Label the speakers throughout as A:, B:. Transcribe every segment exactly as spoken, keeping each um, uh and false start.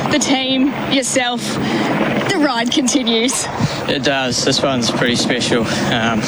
A: the team, yourself, the ride continues.
B: It does. This one's pretty special. Um,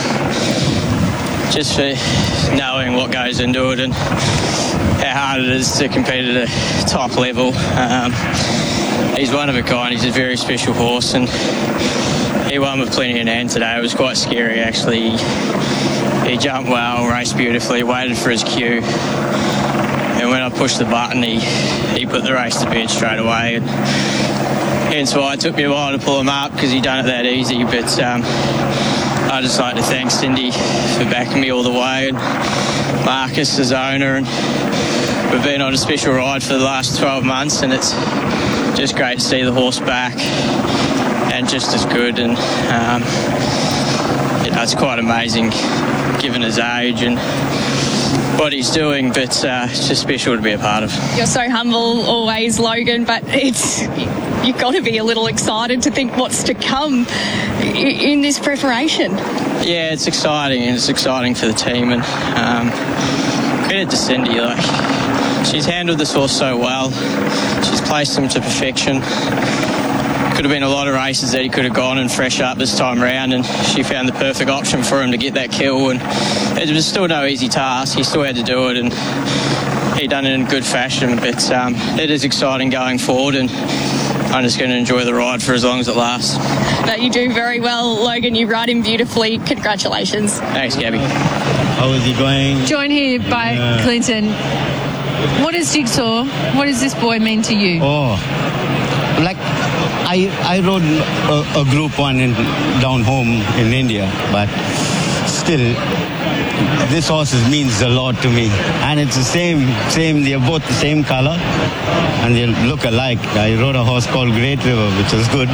B: just for knowing what goes into it and how hard it is to compete at a top level. Um, he's one of a kind. He's a very special horse, and he won with plenty in hand today. It was quite scary, actually. He, he jumped well, raced beautifully, waited for his cue. And when I pushed the button, he, he put the race to bed straight away. And hence why it took me a while to pull him up, because he done it that easy. But um, I'd just like to thank Cindy for backing me all the way, and Marcus, his owner. And we've been on a special ride for the last twelve months, and it's just great to see the horse back and just as good. And um, you know, it's quite amazing given his age and what he's doing, but uh, it's just special to be a part of.
A: You're so humble always, Logan, but it's you've got to be a little excited to think what's to come in this preparation.
B: Yeah, it's exciting, and it's exciting for the team, and um, credit to Cindy. Like, she's handled this horse so well. She's placed him to perfection. Could have been a lot of races that he could have gone and fresh up this time around, and she found the perfect option for him to get that kill. And it was still no easy task. He still had to do it, and he done it in good fashion. But um, it is exciting going forward, and I'm just going to enjoy the ride for as long as it lasts.
A: But you do very well, Logan. You ride him beautifully. Congratulations.
B: Thanks, Gabby.
C: How is he going?
D: Joined here by yeah. Clinton. What is Jigsaw? What does this boy mean to you?
C: Oh, like I I rode a, a group one in, down home in India, but still, this horse means a lot to me. And it's the same, same. They're both the same color, and they look alike. I rode a horse called Great River, which was good,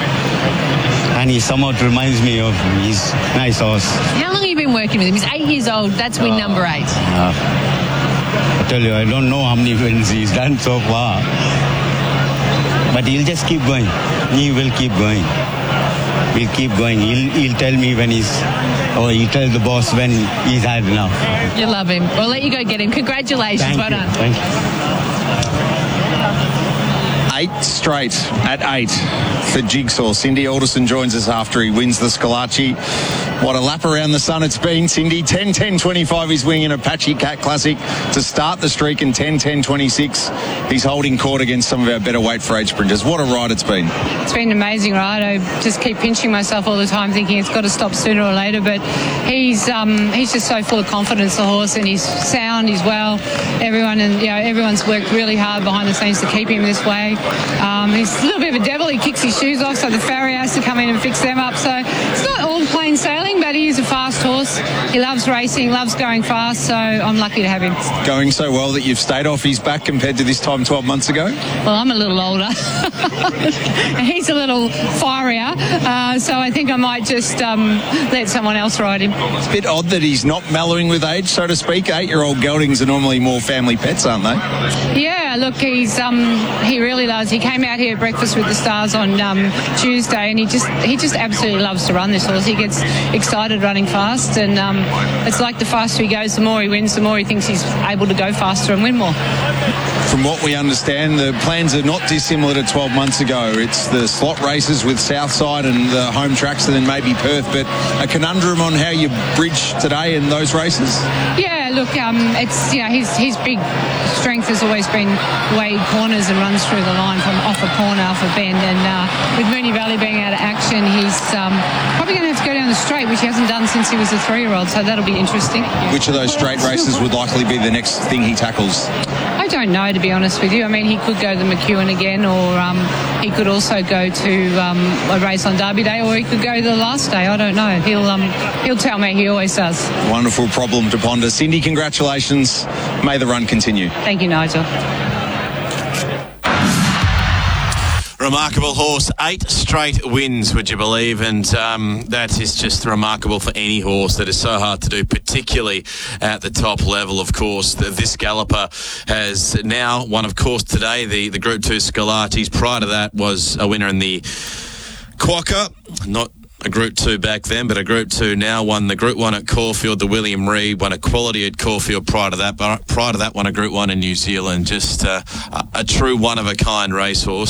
C: and he somewhat reminds me of him. He's a nice horse.
D: How long have you been working with him? He's eight years old. That's win uh, number eight.
C: Uh, I tell you, I don't know how many wins he's done so far. But he'll just keep going. He will keep going. He'll keep going. He'll, he'll tell me when he's, or he'll tell the boss when he's had enough.
D: You love him. We'll let you go get him. Congratulations.
C: Thank
D: well
C: you.
D: done.
C: Thank you.
E: Eight straight at eight for Jigsaw. Cindy Alderson joins us after he wins the Scalacci. What a lap around the sun it's been, Cindy. ten ten twenty-five he's winning an Apache Cat Classic to start the streak, and ten ten twenty-six he's holding court against some of our better weight for age sprinters. What a ride it's been.
F: It's been an amazing ride. I just keep pinching myself all the time thinking it's got to stop sooner or later, but he's um, he's just so full of confidence, the horse, and he's sound, he's well. Everyone and you know everyone's worked really hard behind the scenes to keep him this way. Um, he's a little bit of a devil. He kicks his shoes off, so the farrier has to come in and fix them up. So it's not all plain sailing, but he is a fast horse. He loves racing, loves going fast, so I'm lucky to have him.
E: Going so well that you've stayed off his back compared to this time twelve months ago?
F: Well, I'm a little older. He's a little firier, uh, so I think I might just um, let someone else ride him.
E: It's a bit odd that he's not mellowing with age, so to speak. Eight-year-old geldings are normally more family pets, aren't they?
F: Yeah, look, he's um, he really loves. He came out here at Breakfast with the Stars on um, Tuesday, and he just he just absolutely loves to run this horse. He gets excited running fast, and um, it's like the faster he goes, the more he wins, the more he thinks he's able to go faster and win more.
E: From what we understand, the plans are not dissimilar to twelve months ago. It's the slot races with Southside and the home tracks, and then maybe Perth, but a conundrum on how you bridge today in those races?
F: Yeah, look, um, it's you know, his, his big strength has always been way he corners and runs through the line from off a corner, off a bend, and uh, with Moonee Valley being out of action, he's um, probably going to have to go down the straight, which he hasn't done since he was a three-year-old, so that'll be interesting.
E: Which of those straight races would likely be the next thing he tackles?
F: I don't know, to be honest with you. I mean, he could go to the McEwen again, or um, he could also go to um, a race on Derby Day, or he could go the last day. I don't know. He'll um, he'll tell me. He always does.
E: Wonderful problem to ponder. Cindy, congratulations. May the run continue.
F: Thank you, Nigel.
G: Remarkable horse, eight straight wins, would you believe? And um, that is just remarkable for any horse. That is so hard to do, particularly at the top level, of course. This galloper has now won, of course, today, the, the Group two Scalaccis. Prior to that was a winner in the Quokka, not a Group two back then, but a Group two now. Won the Group one at Caulfield, the William Reid. Won a Quality at Caulfield prior to that. But prior to that, won a Group one in New Zealand. Just uh, a, a true one-of-a-kind racehorse.